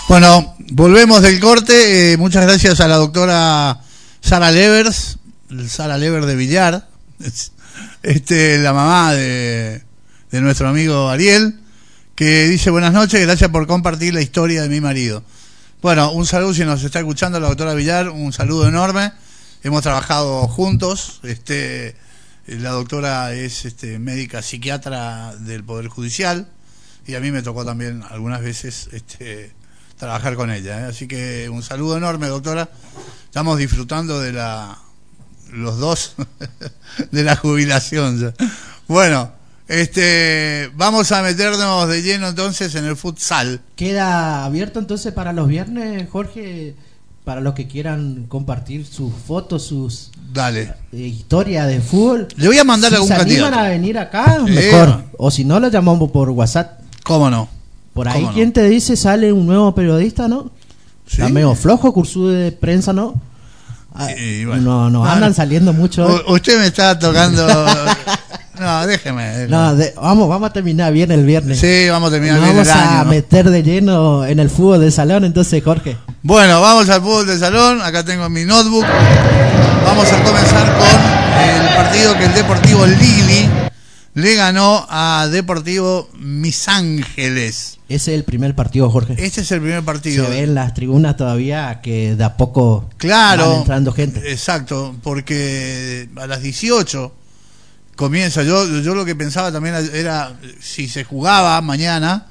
Bueno, volvemos del corte. Muchas gracias a la doctora Sara Levers, Sara Levers de Villar, la mamá de nuestro amigo Ariel, que dice buenas noches, gracias por compartir la historia de mi marido. Bueno, un saludo si nos está escuchando la doctora Villar, un saludo enorme. Hemos trabajado juntos. La doctora es médica psiquiatra del Poder Judicial y a mí me tocó también algunas veces trabajar con ella, así que un saludo enorme, doctora. Estamos disfrutando de los dos de la jubilación ya. Bueno, vamos a meternos de lleno entonces en el futsal. Queda abierto entonces para los viernes, Jorge, para los que quieran compartir sus fotos, sus historias de fútbol. Le voy a mandar algún candidato. Si se animan a venir acá, mejor. O si no, lo llamamos por WhatsApp. ¿Cómo no? Por ahí, ¿quién te dice sale un nuevo periodista, no? ¿Sí? Está medio flojo, curso de prensa, ¿no? Bueno, no andan saliendo mucho. Usted me está tocando. No, déjeme. No, vamos a terminar bien el viernes. Sí, vamos a terminar bien el año. Vamos a meter de lleno en el fútbol de salón, entonces, Jorge. Bueno, vamos al fútbol de salón. Acá tengo mi notebook. Vamos a comenzar con el partido que el Deportivo Lili le ganó a Deportivo Mis Ángeles. Ese es el primer partido, Jorge. Este es el primer partido. Se ve en las tribunas todavía que de a poco van entrando gente. Exacto, porque a las 18 comienza. Yo lo que pensaba también era si se jugaba mañana.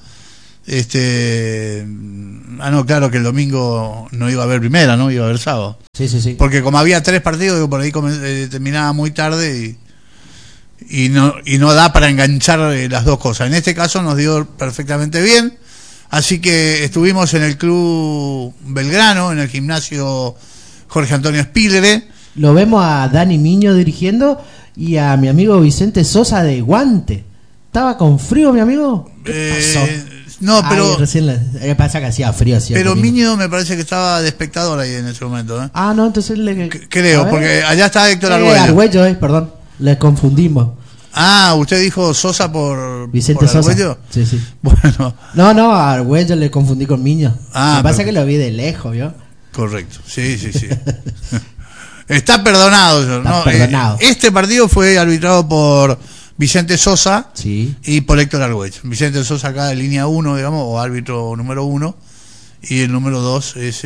No, claro que el domingo no iba a haber primera, ¿no? Iba a haber sábado. Sí. Porque como había 3 partidos, por ahí terminaba muy tarde y no da para enganchar las dos cosas. En este caso nos dio perfectamente bien, así que estuvimos en el Club Belgrano, en el gimnasio Jorge Antonio Spilere. Lo vemos a Dani Miño dirigiendo y a mi amigo Vicente Sosa de guante. ¿Estaba con frío, mi amigo? ¿Qué pasó? No, pero recién pasa que hacía frío. Pero Miño me parece que estaba de espectador ahí en ese momento. Ah, no, entonces creo, porque allá está Héctor Argüello. Argüello, perdón. Le confundimos. Ah, usted dijo Sosa por Vicente Sosa. Argüello. Sí. Bueno. No, a Argüello le confundí con Miño. Ah, me pasa que lo vi de lejos, ¿vio? Correcto, sí. Está perdonado. Perdonado. Este partido fue arbitrado por Vicente Sosa y por Héctor Argüello. Vicente Sosa acá de línea 1, digamos, o árbitro número 1, y el número 2 es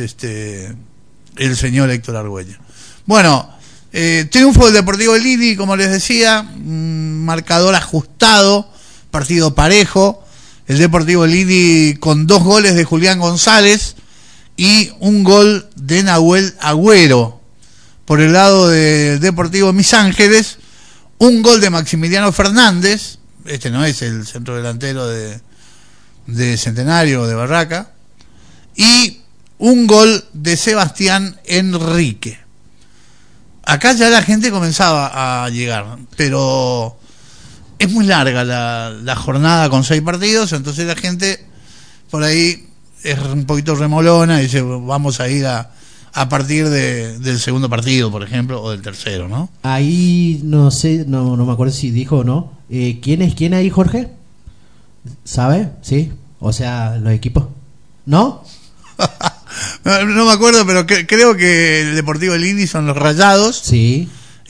el señor Héctor Argüello. Bueno, triunfo del Deportivo Lili, como les decía, marcador ajustado, partido parejo. El Deportivo Lili con 2 goles de Julián González y un gol de Nahuel Agüero. Por el lado del Deportivo Mis Ángeles, un gol de Maximiliano Fernández. Este no es el centro delantero de Centenario, de Barraca. Y un gol de Sebastián Enrique. Acá ya la gente comenzaba a llegar, pero es muy larga la jornada con 6 partidos, entonces la gente por ahí es un poquito remolona y dice vamos a ir a partir del segundo partido, por ejemplo, o del tercero, ¿no? Ahí no sé, no me acuerdo si dijo o no. ¿Quién es quién ahí, Jorge? ¿Sabe? Sí. O sea, los equipos. ¿No? No me acuerdo, pero creo que el Deportivo Lili son los Rayados. Sí.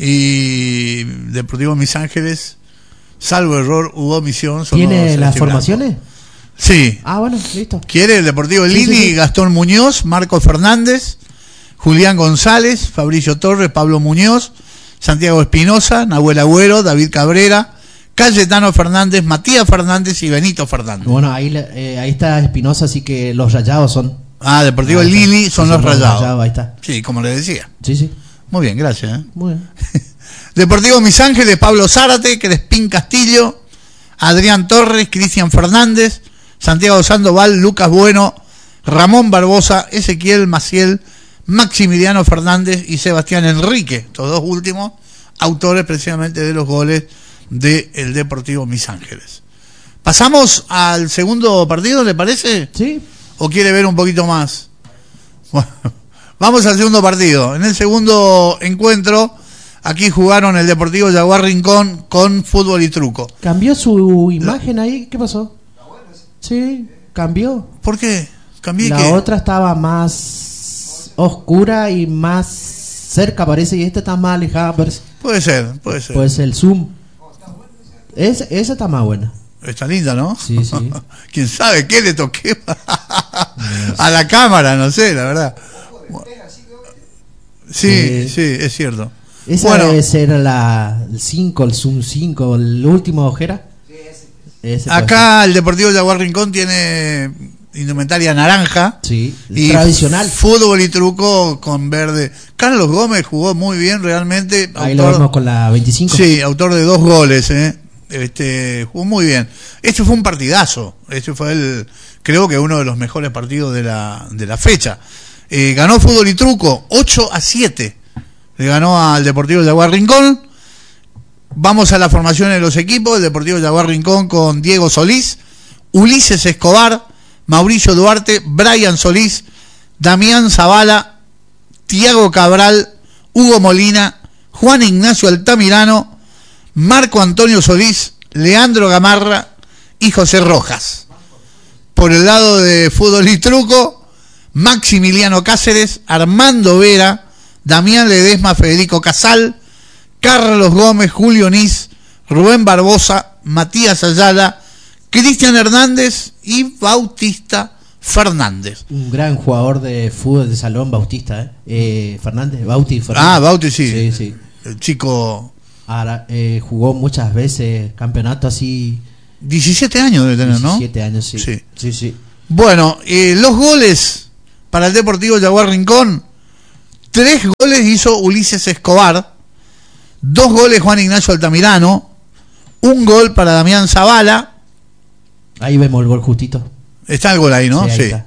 Y Deportivo Mis Ángeles, salvo error u omisión, son ¿Tiene las formaciones? Sí. Ah, bueno, listo. Quiere el Deportivo Lili, sí. Gastón Muñoz, Marco Fernández, Julián González, Fabricio Torres, Pablo Muñoz, Santiago Espinosa, Nahuel Agüero, David Cabrera, Cayetano Fernández, Matías Fernández y Benito Fernández. Bueno, ahí está Espinosa, así que los Rayados son. Deportivo Lili son los Rayados. Ahí está. Sí, como le decía. Sí. Muy bien, gracias. Muy bien. Deportivo Mis Ángeles, Pablo Zárate, Crespín Castillo, Adrián Torres, Cristian Fernández, Santiago Sandoval, Lucas Bueno, Ramón Barbosa, Ezequiel Maciel, Maximiliano Fernández y Sebastián Enrique, estos 2 últimos autores precisamente de los goles del Deportivo Mis Ángeles. ¿Pasamos al segundo partido, le parece? Sí. ¿O quiere ver un poquito más? Bueno, vamos al segundo partido. En el segundo encuentro, aquí jugaron el Deportivo Jaguar Rincón con fútbol y truco. ¿Cambió su imagen ahí? ¿Qué pasó? Sí, cambió. ¿Por qué? ¿Cambié la qué? otra estaba más oscura y más cerca, parece, y esta está más alejada, parece. Puede ser, puede ser. Pues el zoom. Esa está más buena. Está linda, ¿no? Sí, sí. ¿Quién sabe qué le toqué a la cámara? No sé, la verdad. Sí, sí, es cierto. Esa debe ser el 5, el Zoom 5, el último ojera. Ese acá el Deportivo Jaguar Rincón tiene indumentaria naranja. Sí, y tradicional. Fútbol y truco con verde. Carlos Gómez jugó muy bien realmente. Ahí lo vemos con la 25. Sí, autor de 2 goles, jugó muy bien. Este fue un partidazo. Este fue creo que uno de los mejores partidos de la fecha. Ganó Fútbol y truco 8-7. Le ganó al Deportivo Jaguar Rincón. Vamos a la formación de los equipos. El Deportivo Jaguar Rincón con Diego Solís, Ulises Escobar, Mauricio Duarte, Brian Solís, Damián Zavala, Tiago Cabral, Hugo Molina, Juan Ignacio Altamirano, Marco Antonio Solís, Leandro Gamarra y José Rojas. Por el lado de Fútbol y truco, Maximiliano Cáceres, Armando Vera, Damián Ledesma, Federico Casal, Carlos Gómez, Julio Nis, Rubén Barbosa, Matías Ayala, Cristian Hernández y Bautista Fernández. Un gran jugador de fútbol de salón, Bautista, Fernández, Bauti Fernández. Ah, Bauti, sí. Sí, sí. El chico. Ahora, jugó muchas veces campeonato así. 17 años debe tener, 17 ¿no? años, sí. Sí. Sí, sí. Bueno, los goles para el Deportivo Jaguar Rincón. 3 goles hizo Ulises Escobar, 2 goles Juan Ignacio Altamirano, 1 gol para Damián Zavala. Ahí vemos el gol justito. Está el gol ahí, ¿no? Sí. Ahí está.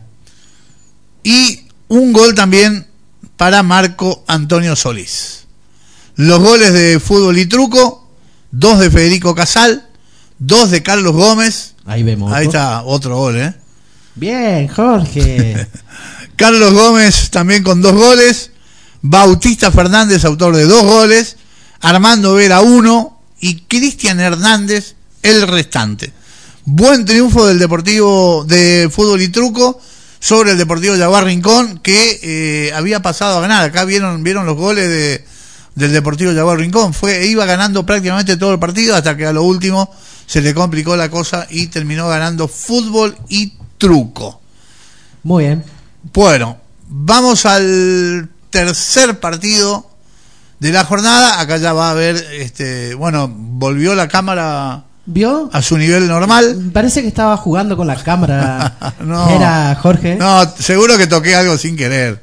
Y 1 gol también para Marco Antonio Solís. Los goles de Fútbol y truco, 2 de Federico Casal, 2 de Carlos Gómez. Ahí vemos. Ahí está otro gol, Bien, Jorge. Carlos Gómez también con 2 goles. Bautista Fernández, autor de 2 goles, Armando Vera 1 y Cristian Hernández el restante. Buen triunfo del Deportivo de Fútbol y truco sobre el Deportivo Jaguar Rincón, que había pasado a ganar. Acá vieron los goles del Deportivo Jaguar Rincón. Iba ganando prácticamente todo el partido hasta que a lo último se le complicó la cosa y terminó ganando Fútbol y truco. Muy bien. Bueno, vamos al tercer partido de la jornada. Acá ya va a haber, volvió la cámara. ¿Vio? A su nivel normal. Parece que estaba jugando con la cámara. No, era Jorge. No, seguro que toqué algo sin querer.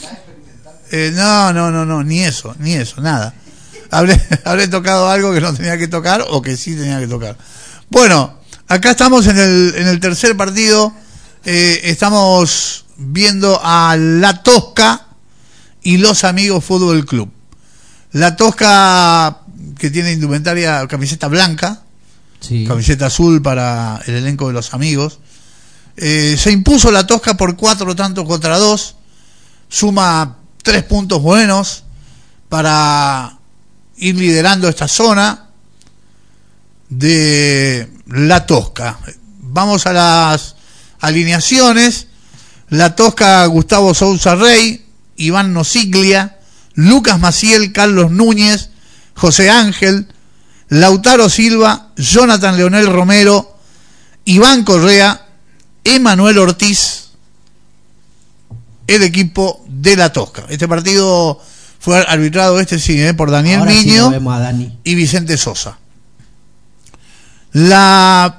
No, ni eso, nada. Habré tocado algo que no tenía que tocar o que sí tenía que tocar. Bueno, acá estamos en el tercer partido. Estamos viendo a La Tosca y los Amigos Fútbol Club. La Tosca, que tiene indumentaria, camiseta blanca, sí, camiseta azul para el elenco de los Amigos. Se impuso La Tosca por 4-2, suma 3 puntos buenos para ir liderando esta zona de La Tosca. Vamos a las alineaciones. La Tosca, Gustavo Sousa Rey, Iván Nosiglia, Lucas Maciel, Carlos Núñez, José Ángel, Lautaro Silva, Jonathan Leonel Romero, Iván Correa, Emanuel Ortiz, el equipo de La Tosca. Este partido fue arbitrado por Daniel Ahora Miño, sí vemos a Dani. Y Vicente Sosa. La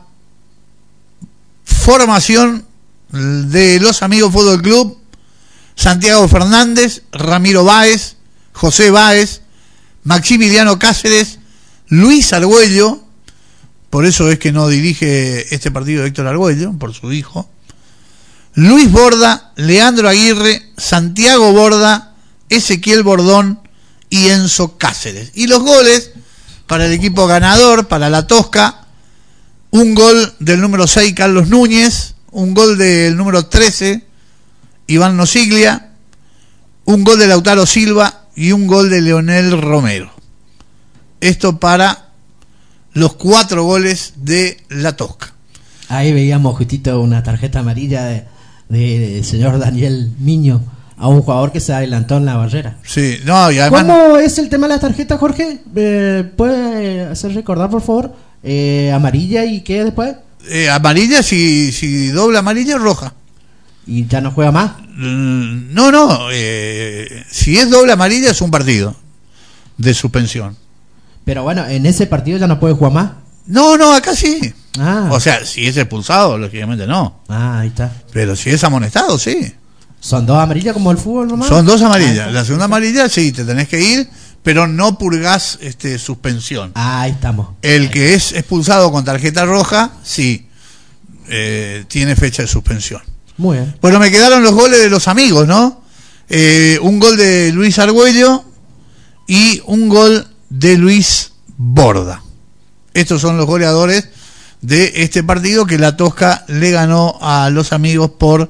formación de los Amigos Fútbol Club: Santiago Fernández, Ramiro Báez, José Báez, Maximiliano Cáceres, Luis Argüello, por eso es que no dirige este partido Héctor Argüello, por su hijo, Luis Borda, Leandro Aguirre, Santiago Borda, Ezequiel Bordón y Enzo Cáceres. Y los goles para el equipo ganador, para La Tosca: un gol del número 6, Carlos Núñez, un gol del número 13, Iván Nosiglia, un gol de Lautaro Silva y un gol de Leonel Romero. Esto para los 4 goles de La Tosca. Ahí veíamos justito una tarjeta amarilla del señor Daniel Miño a un jugador que se adelantó en la barrera. Sí, no, y además... ¿Cómo es el tema de las tarjetas, Jorge? ¿Puede hacer recordar, por favor? ¿Amarilla y qué después? Amarilla, si doble amarilla, roja. ¿Y ya no juega más? No, si es doble amarilla es un partido de suspensión. Pero bueno, en ese partido ya no puede jugar más. No, acá sí. Ah. O sea, si es expulsado, lógicamente no. Ah, ahí está. Pero si es amonestado, sí. ¿Son dos amarillas como el fútbol normal? Son dos amarillas. La segunda amarilla, sí, te tenés que ir, pero no purgás suspensión. Ahí estamos. El que es expulsado con tarjeta roja, sí, tiene fecha de suspensión. Muy bien. Bueno, me quedaron los goles de los amigos, ¿no? Un gol de Luis Argüello y un gol de Luis Borda. Estos son los goleadores de este partido que la Tosca le ganó a los amigos por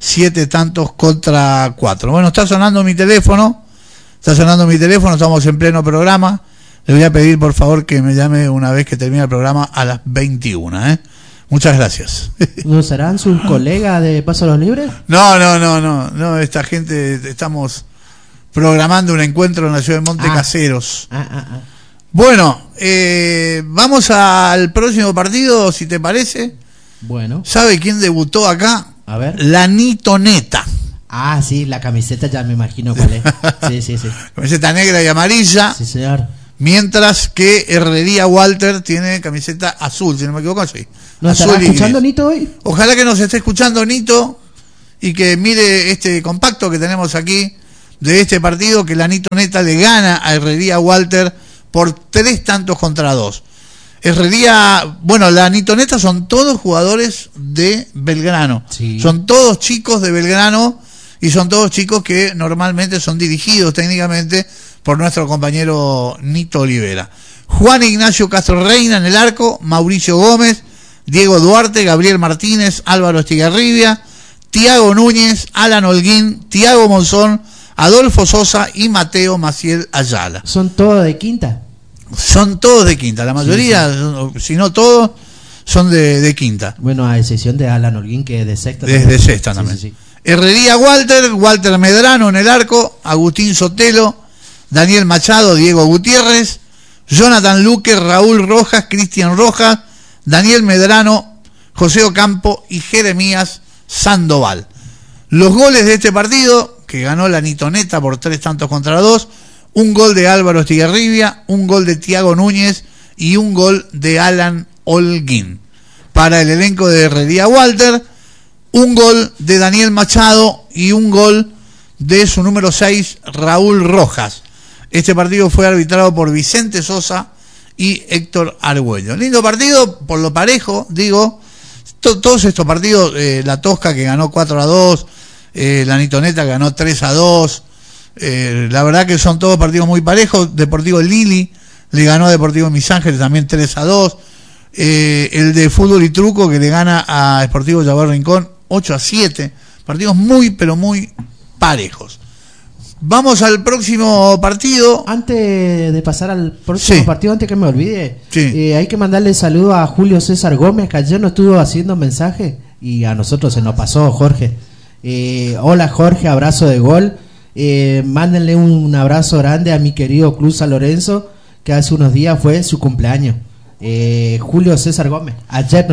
7-4. Bueno, está sonando mi teléfono, estamos en pleno programa. Le voy a pedir por favor que me llame una vez que termine el programa a las 21, Muchas gracias. ¿No serán sus colegas de Paso a los Libres? No, esta gente, estamos programando un encuentro en la ciudad de Monte Caseros. Bueno, vamos al próximo partido, si te parece. Bueno. ¿Sabe quién debutó acá? A ver. La Nitoneta. Ah, sí, la camiseta ya me imagino cuál es. Sí. Camiseta negra y amarilla. Sí, señor. Mientras que Herrería Walter tiene camiseta azul, si no me equivoco, sí. ¿Nos estará escuchando Nito hoy? Ojalá que nos esté escuchando Nito y que mire este compacto que tenemos aquí de este partido, que la Nitoneta le gana a Herrería Walter por 3-2. Herrería, bueno, la Nitoneta son todos jugadores de Belgrano. Sí. Son todos chicos de Belgrano y son todos chicos que normalmente son dirigidos técnicamente por nuestro compañero Nito Olivera. Juan Ignacio Castro Reina en el arco, Mauricio Gómez, Diego Duarte, Gabriel Martínez, Álvaro Estigarribia, Tiago Núñez, Alan Holguín, Tiago Monzón, Adolfo Sosa y Mateo Maciel Ayala. ¿Son todos de quinta? Son todos de quinta, la mayoría, sí. Si no todos, son de quinta. Bueno, a excepción de Alan Holguín, que es de sexta. Desde sexta también. Sí. Herrería Walter Medrano en el arco, Agustín Sotelo, Daniel Machado, Diego Gutiérrez, Jonathan Luque, Raúl Rojas, Cristian Rojas, Daniel Medrano, José Ocampo y Jeremías Sandoval. Los goles de este partido, que ganó la Nitoneta por 3-2, un gol de Álvaro Estigarribia, un gol de Tiago Núñez y un gol de Alan Holguín. Para el elenco de Herrería Walter, un gol de Daniel Machado y un gol de su número 6, Raúl Rojas. Este partido fue arbitrado por Vicente Sosa y Héctor Argüello. Lindo partido, por lo parejo, digo. Todos estos partidos, la Tosca que ganó 4-2, la Nitoneta que ganó 3-2. La verdad que son todos partidos muy parejos. Deportivo Lili le ganó a Deportivo Mis Ángeles también 3-2. El de Fútbol y Truco que le gana a Sportivo Jaguar Rincón 8-7. Partidos muy, pero muy parejos. Vamos al próximo partido. Antes de pasar al próximo partido, antes que me olvide, sí. Hay que mandarle saludo a Julio César Gómez, que ayer nos estuvo haciendo mensaje y a nosotros se nos pasó, Jorge. Hola Jorge, abrazo de gol. Mándenle un abrazo grande a mi querido Club San Lorenzo, que hace unos días fue su cumpleaños. Julio César Gómez, ayer nos